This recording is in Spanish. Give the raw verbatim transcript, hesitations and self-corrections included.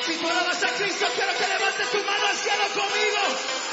Si tú alabas a Cristo, quiero que levantes tu mano al cielo conmigo.